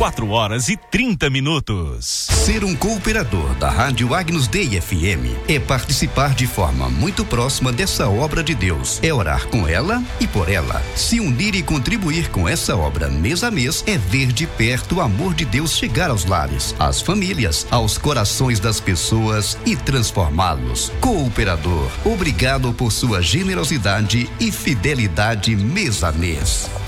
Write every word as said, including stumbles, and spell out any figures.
quatro horas e trinta minutos. Ser um cooperador da Rádio Agnus Dei F M é participar de forma muito próxima dessa obra de Deus. É orar com ela e por ela. Se unir e contribuir com essa obra mês a mês é ver de perto o amor de Deus chegar aos lares, às famílias, aos corações das pessoas e transformá-los. Cooperador, obrigado por sua generosidade e fidelidade mês a mês.